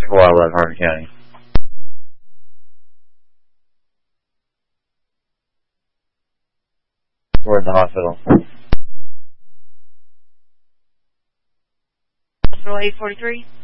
411 Harvey County. We're at the hospital. Hospital 843.